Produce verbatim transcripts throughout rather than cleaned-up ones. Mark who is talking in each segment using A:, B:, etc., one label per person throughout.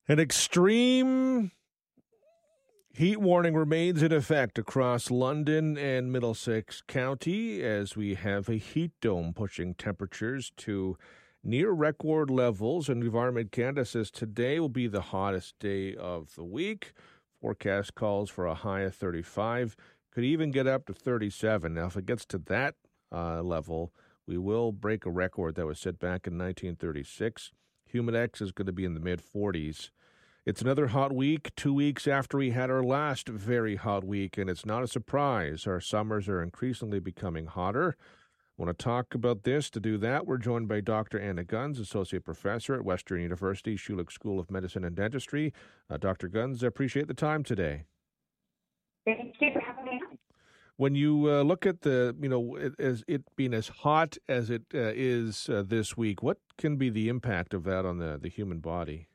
A: An extreme heat warning remains in effect across London and Middlesex County as we have a heat dome pushing temperatures to near record levels. And Environment Canada says today will be the hottest day of the week. Forecast calls for a high of thirty-five, could even get up to thirty-seven. Now, if it gets to that uh, level, we will break a record that was set back in nineteen thirty-six. Humidex is going to be in the mid forties. It's another hot week, two weeks after we had our last very hot week, and it's not a surprise. Our summers are increasingly becoming hotter. I want to talk about this. To do that, we're joined by Doctor Anna Gunz, Associate Professor at Western University Schulich School of Medicine and Dentistry. Uh, Doctor Gunz, I appreciate the time today.
B: Thank you for having me on.
A: When you uh, look at the, you know, it, as it being as hot as it uh, is uh, this week, what can be the impact of that on the, the human body?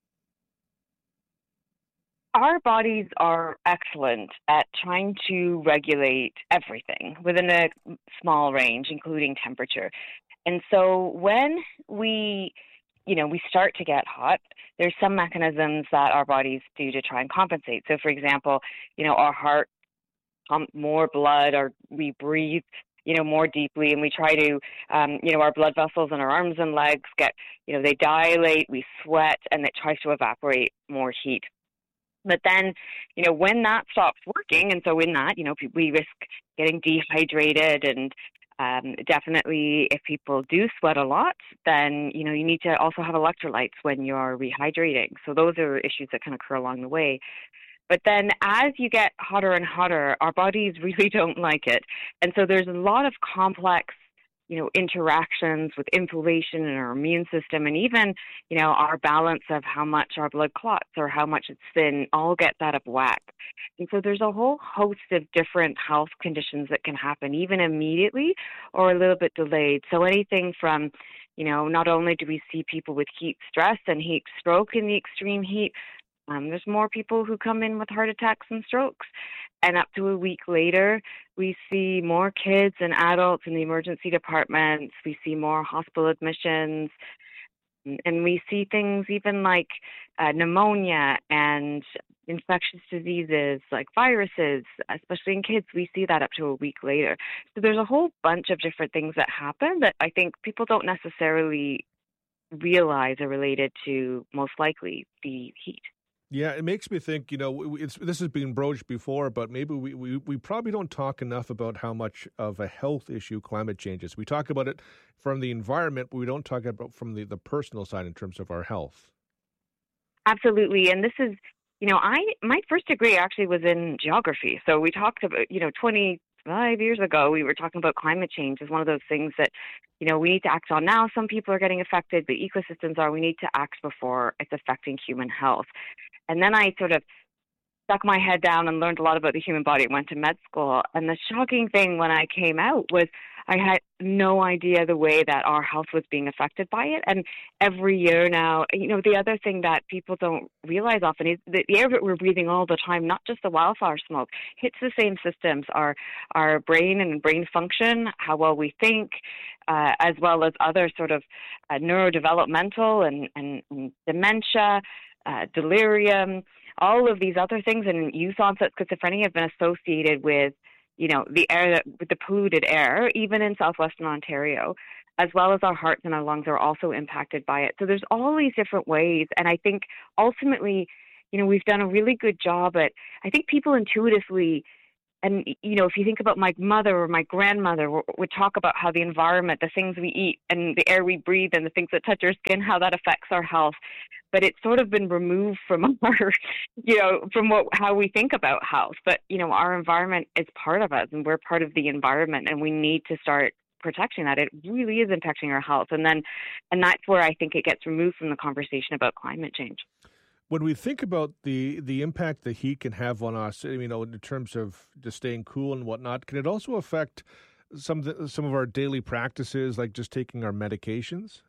B: Our bodies are excellent at trying to regulate everything within a small range, including temperature. And so when we, you know, we start to get hot, there's some mechanisms that our bodies do to try and compensate. So, for example, you know, our heart pump more blood, or we breathe, you know, more deeply, and we try to, um, you know, our blood vessels in our arms and legs get, you know, they dilate, we sweat, and it tries to evaporate more heat. But then, you know, when that stops working, and so in that, you know, we risk getting dehydrated, and um, definitely if people do sweat a lot, then, you know, you need to also have electrolytes when you're rehydrating. So those are issues that can occur along the way. But then as you get hotter and hotter, our bodies really don't like it. And so there's a lot of complex, you know, interactions with inflammation in our immune system, and even, you know, our balance of how much our blood clots or how much it's thin all gets out of whack. And so there's a whole host of different health conditions that can happen even immediately or a little bit delayed. So anything from, you know, not only do we see people with heat stress and heat stroke in the extreme heat, Um, there's more people who come in with heart attacks and strokes. And up to a week later, we see more kids and adults in the emergency departments. We see more hospital admissions. And we see things even like uh, pneumonia and infectious diseases like viruses, especially in kids. We see that up to a week later. So there's a whole bunch of different things that happen that I think people don't necessarily realize are related to, most likely, the heat.
A: Yeah, it makes me think, you know, it's, this has been broached before, but maybe we, we, we probably don't talk enough about how much of a health issue climate change is. We talk about it from the environment, but we don't talk about from the, the personal side in terms of our health.
B: Absolutely. And this is, you know, I my first degree actually was in geography. So we talked about, you know, twenty-five years ago, we were talking about climate change as one of those things that, you know, we need to act on now. Some people are getting affected, but ecosystems are, we need to act before it's affecting human health. And then I sort of stuck my head down and learned a lot about the human body and went to med school. And the shocking thing when I came out was I had no idea the way that our health was being affected by it. And every year now, you know, the other thing that people don't realize often is that the air that we're breathing all the time, not just the wildfire smoke, hits the same systems, our our brain and brain function, how well we think, uh, as well as other sort of uh, neurodevelopmental and, and, and dementia, uh, delirium, all of these other things, and youth onset schizophrenia have been associated with, you know, the air, that, with the polluted air, even in southwestern Ontario, as well as our hearts and our lungs are also impacted by it. So there's all these different ways, and I think ultimately, you know, we've done a really good job at, I think people intuitively, and, you know, if you think about my mother or my grandmother would talk about how the environment, the things we eat and the air we breathe and the things that touch our skin, how that affects our health. But it's sort of been removed from our, you know, from what, how we think about health. But, you know, our environment is part of us and we're part of the environment, and we need to start protecting that. It really is impacting our health. And then, and that's where I think it gets removed from the conversation about climate change.
A: When we think about the, the impact the heat can have on us, you know, in terms of just staying cool and whatnot, can it also affect some of the, some of our daily practices, like just taking our medications?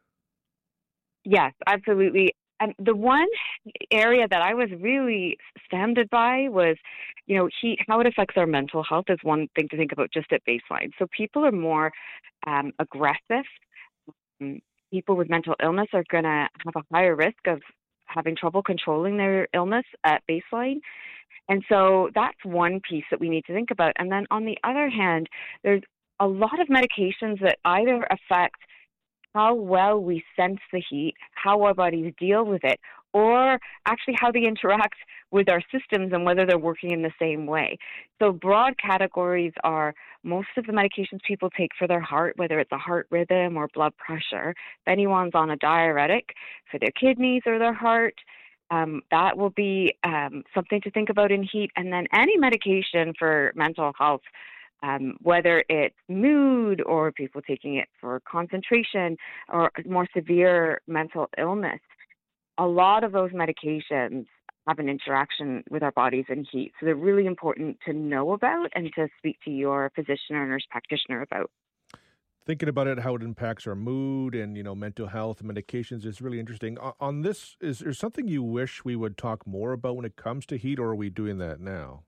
B: Yes, absolutely. And the one area that I was really standed by was, you know, heat, how it affects our mental health is one thing to think about just at baseline. So people are more um, aggressive. People with mental illness are going to have a higher risk of having trouble controlling their illness at baseline. And so that's one piece that we need to think about. And then on the other hand, there's a lot of medications that either affect how well we sense the heat, how our bodies deal with it, or actually how they interact with our systems and whether they're working in the same way. So broad categories are most of the medications people take for their heart, whether it's a heart rhythm or blood pressure. If anyone's on a diuretic for their kidneys or their heart, um, that will be um, something to think about in heat. And then any medication for mental health, Um, whether it's mood or people taking it for concentration or more severe mental illness, a lot of those medications have an interaction with our bodies in heat. So they're really important to know about and to speak to your physician or nurse practitioner about.
A: Thinking about it, how it impacts our mood and, you know, mental health and medications is really interesting. O- On this, is there something you wish we would talk more about when it comes to heat, or are we doing that now?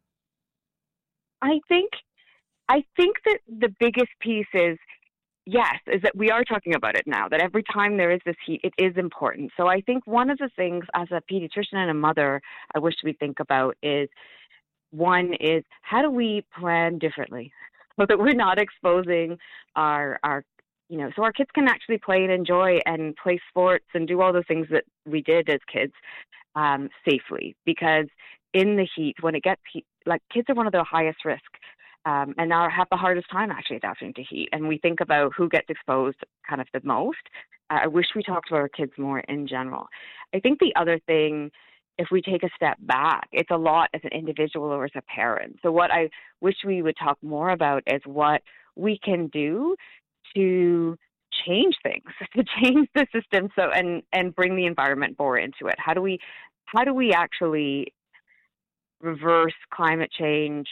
B: I think I think that the biggest piece is, yes, is that we are talking about it now, that every time there is this heat, it is important. So I think one of the things as a pediatrician and a mother, I wish we think about is, one is how do we plan differently so that we're not exposing our, our, you know, so our kids can actually play and enjoy and play sports and do all the things that we did as kids um, safely. Because in the heat, when it gets heat, like kids are one of the highest risk Um, and now have the hardest time actually adapting to heat. And we think about who gets exposed kind of the most. Uh, I wish we talked to our kids more in general. I think the other thing, if we take a step back, it's a lot as an individual or as a parent. So what I wish we would talk more about is what we can do to change things, to change the system so and, and bring the environment more into it. How do we how do we actually reverse climate change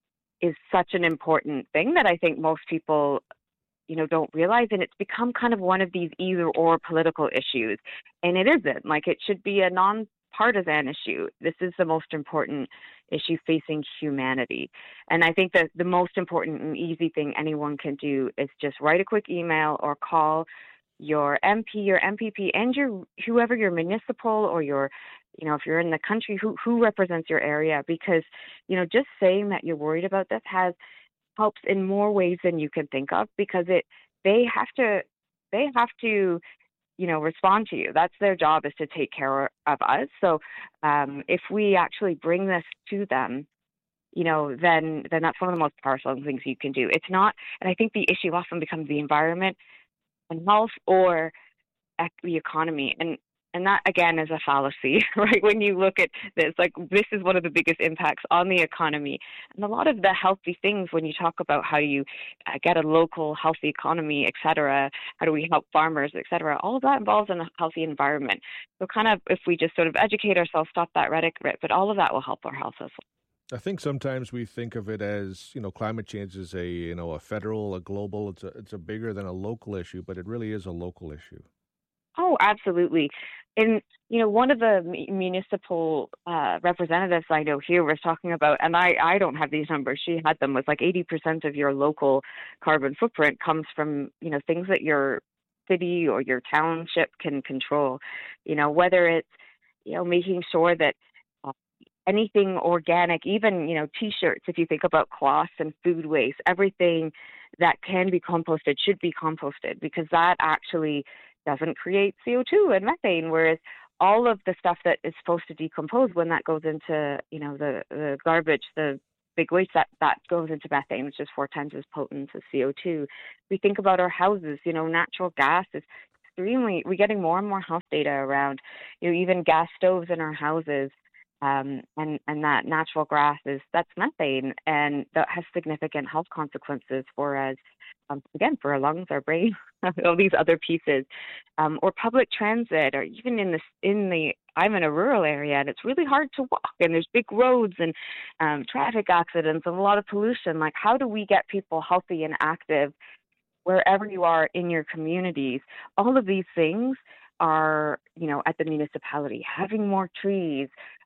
B: is such an important thing that I think most people, you know, don't realize. And it's become kind of one of these either or political issues. And it isn't. Like, it should be a nonpartisan issue. This is the most important issue facing humanity. And I think that the most important and easy thing anyone can do is just write a quick email or call your M P, your M P P, and your whoever your municipal or your, you know, if you're in the country, who who represents your area, because, you know, just saying that you're worried about this has helps in more ways than you can think of, because it they have to they have to you know respond to you. That's their job, is to take care of us. So um, if we actually bring this to them, you know, then then that's one of the most powerful things you can do. It's not, and I think the issue often becomes the environment and health or ec- the economy. And and that, again, is a fallacy, right? When you look at this, like, this is one of the biggest impacts on the economy. And a lot of the healthy things, when you talk about how you uh, get a local healthy economy, et cetera, how do we help farmers, et cetera, all of that involves in a healthy environment. So kind of, if we just sort of educate ourselves, stop that rhetoric, but all of that will help our health as well.
A: I think sometimes we think of it as, you know, climate change is a, you know, a federal, a global, it's a, it's a bigger than a local issue, but it really is a local issue.
B: Oh, absolutely. And, you know, one of the municipal uh, representatives I know here was talking about, and I, I don't have these numbers, she had them, was like eighty percent of your local carbon footprint comes from, you know, things that your city or your township can control. You know, whether it's, you know, making sure that uh, anything organic, even, you know, T-shirts, if you think about cloths and food waste, everything that can be composted should be composted, because that actually doesn't create C O two and methane, whereas all of the stuff that is supposed to decompose, when that goes into, you know, the, the garbage, the big waste, that, that goes into methane, which is four times as potent as C O two. We think about our houses, you know, natural gas is extremely, we're getting more and more health data around, you know, even gas stoves in our houses. Um, and, and that natural gas is, that's methane, and that has significant health consequences for us, um, again, for our lungs, our brain, all these other pieces, um, or public transit, or even in the, in the, I'm in a rural area, and it's really hard to walk, and there's big roads and um, traffic accidents and a lot of pollution. Like, how do we get people healthy and active wherever you are in your communities? All of these things are, you know, at the municipality, having more trees,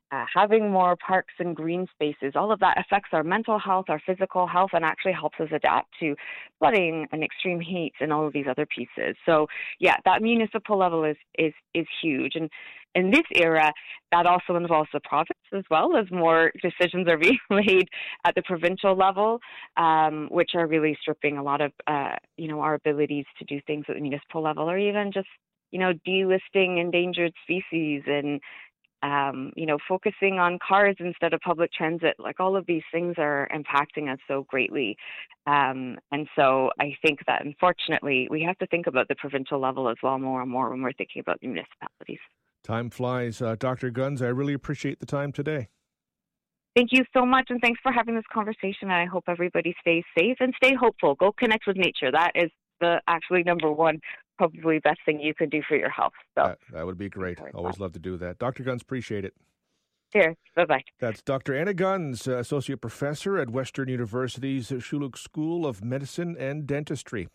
B: uh, having more parks and green spaces, all of that affects our mental health, our physical health, and actually helps us adapt to flooding and extreme heat and all of these other pieces. So, yeah, that municipal level is is is huge. And in this era, that also involves the province as well, as more decisions are being made at the provincial level, um, which are really stripping a lot of, uh, you know, our abilities to do things at the municipal level, or even just, you know, delisting endangered species and, um, you know, focusing on cars instead of public transit. Like, all of these things are impacting us so greatly. Um, and so I think that, unfortunately, we have to think about the provincial level as well more and more when we're thinking about the municipalities.
A: Time flies. Uh, Doctor Gunz, I really appreciate the time today.
B: Thank you so much, and thanks for having this conversation. And I hope everybody stays safe and stay hopeful. Go connect with nature. That is the actually number one, probably best thing you can do for your health. So
A: that, that would be great. Always love to do that. Doctor Gunz, appreciate it.
B: Cheers. Bye-bye.
A: That's Doctor Anna Gunz, uh, Associate Professor at Western University's Schulich School of Medicine and Dentistry.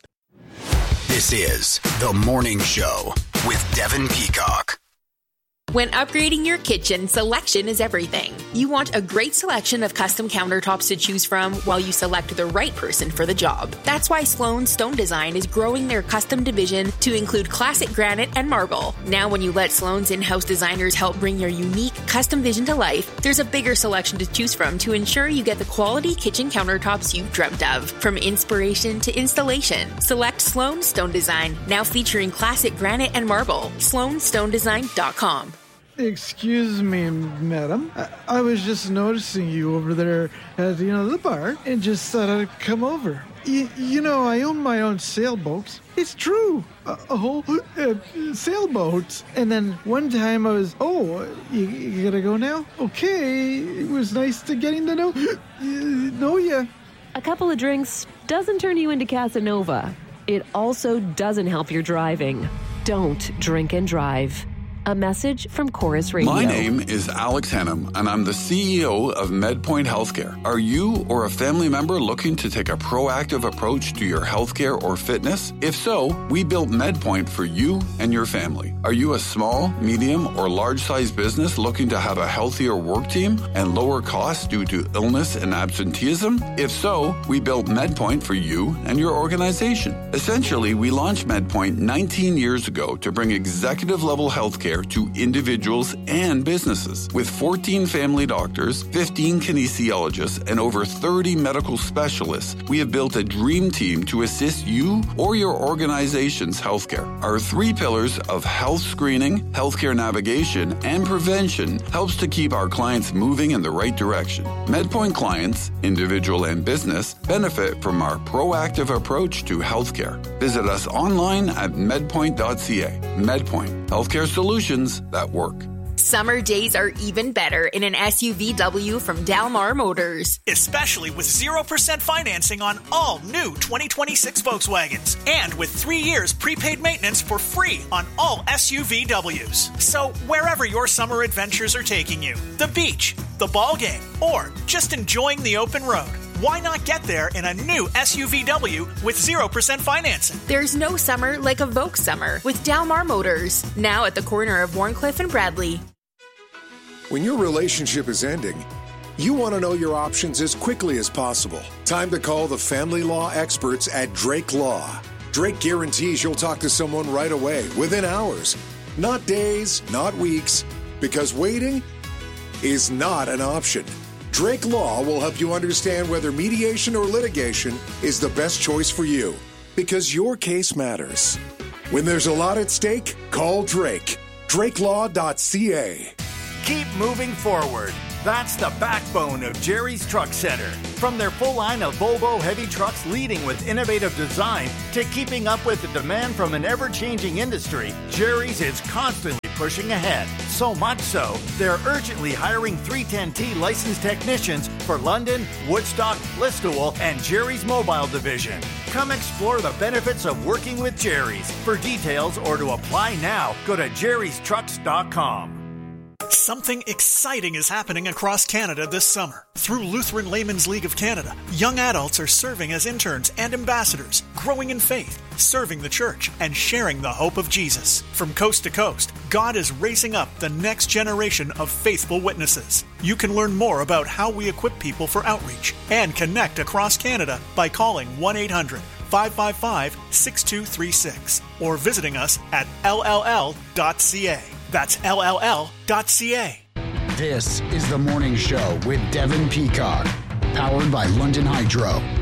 C: This is The Morning Show with Devin Peacock.
D: When upgrading your kitchen, selection is everything. You want a great selection of custom countertops to choose from while you select the right person for the job. That's why Sloan Stone Design is growing their custom division to include classic granite and marble. Now when you let Sloan's in-house designers help bring your unique custom vision to life, there's a bigger selection to choose from to ensure you get the quality kitchen countertops you've dreamt of. From inspiration to installation, select Sloan Stone Design, now featuring classic granite and marble. sloan stone design dot com.
E: Excuse me, madam. I, I was just noticing you over there at, you know, the bar, and just thought I'd come over. Y- you know, I own my own sailboat. It's true. A, a whole uh, sailboat. And then one time I was, oh, you, you gotta go now? Okay. It was nice to getting to know, uh, know ya.
F: A couple of drinks doesn't turn you into Casanova. It also doesn't help your driving. Don't drink and drive. A message from Chorus Radio.
G: My name is Alex Hannum, and I'm the C E O of MedPoint Healthcare. Are you or a family member looking to take a proactive approach to your healthcare or fitness? If so, we built MedPoint for you and your family. Are you a small, medium, or large-sized business looking to have a healthier work team and lower costs due to illness and absenteeism? If so, we built MedPoint for you and your organization. Essentially, we launched MedPoint nineteen years ago to bring executive-level healthcare to individuals and businesses. With fourteen family doctors, fifteen kinesiologists, and over thirty medical specialists, we have built a dream team to assist you or your organization's healthcare. Our three pillars of health screening, healthcare navigation, and prevention helps to keep our clients moving in the right direction. MedPoint clients, individual and business, benefit from our proactive approach to healthcare. Visit us online at medpoint dot c a. MedPoint, healthcare solutions that work.
D: Summer days are even better in an S U V W from Dalmar Motors.
H: Especially with zero percent financing on all new twenty twenty-six Volkswagens. And with three years prepaid maintenance for free on all S U V Ws. So wherever your summer adventures are taking you, the beach, the ball game, or just enjoying the open road, why not get there in a new S U V W with zero percent financing?
D: There's no summer like a Volks summer with Dalmar Motors. Now at the corner of Warncliffe and Bradley.
I: When your relationship is ending, you want to know your options as quickly as possible. Time to call the family law experts at Drake Law. Drake guarantees you'll talk to someone right away, within hours. Not days, not weeks, because waiting is not an option. Drake Law will help you understand whether mediation or litigation is the best choice for you, because your case matters. When there's a lot at stake, call Drake. drake law dot c a.
J: Keep moving forward. That's the backbone of Jerry's Truck Center. From their full line of Volvo heavy trucks leading with innovative design to keeping up with the demand from an ever-changing industry, Jerry's is constantly pushing ahead. So much so, they're urgently hiring three ten T licensed technicians for London, Woodstock, Listowel, and Jerry's Mobile Division. Come explore the benefits of working with Jerry's. For details or to apply now, go to jerrys trucks dot com.
H: Something exciting is happening across Canada this summer. Through Lutheran Laymen's League of Canada, young adults are serving as interns and ambassadors, growing in faith, serving the church, and sharing the hope of Jesus. From coast to coast, God is raising up the next generation of faithful witnesses. You can learn more about how we equip people for outreach and connect across Canada by calling one eight hundred five five five six two three six or visiting us at L L L dot C A. That's L L L dot C A.
C: This is The Morning Show with Devin Peacock, powered by London Hydro.